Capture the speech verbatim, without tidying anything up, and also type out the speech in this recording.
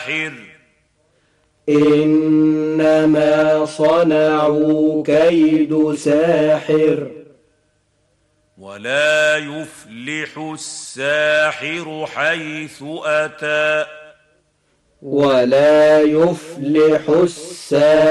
ساحر إنما صنعوا كيد ساحر ولا يفلح الساحر حيث أتى ولا يفلح الساحر